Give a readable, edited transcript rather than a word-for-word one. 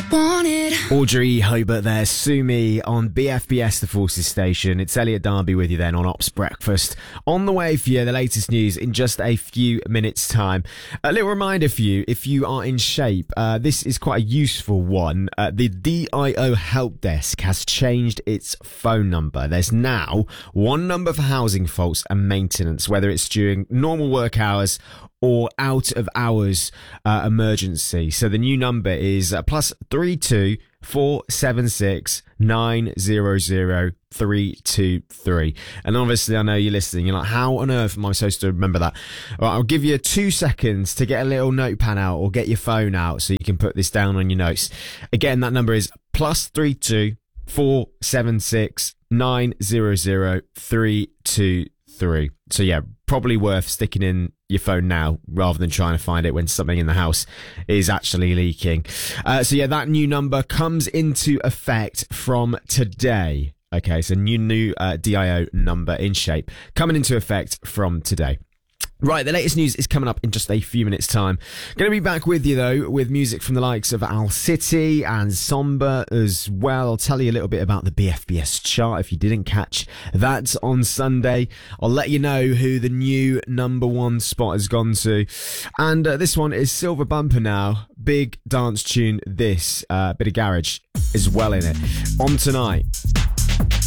Audrey Hobart there, Sue Me on BFBS, the Forces Station. It's Elliot Darby with you then on Ops Breakfast. On the way for you, the latest news in just a few minutes' time. A little reminder for you, if you are in shape, this is quite a useful one. The DIO Help Desk has changed its phone number. There's now one number for housing faults and maintenance, whether it's during normal work hours or out of hours emergency. So the new number is +32 476 900 323. And obviously I know you're listening, you're like, how on earth am I supposed to remember that? All right, I'll give you 2 seconds to get a little notepad out or get your phone out so you can put this down on your notes. Again, that number is +32 476 900 323. So yeah, probably worth sticking in your phone now rather than trying to find it when something in the house is actually leaking. So yeah, that new number comes into effect from today. Okay, so new DIO number in shape coming into effect from today. Right, the latest news is coming up in just a few minutes' time. Going to be back with you, though, with music from the likes of Al City and Somber as well. I'll tell you a little bit about the BFBS chart if you didn't catch that on Sunday. I'll let you know who the new number one spot has gone to. And this one is Silver Bumper now. Big dance tune, this. Bit of garage as well in it. On tonight.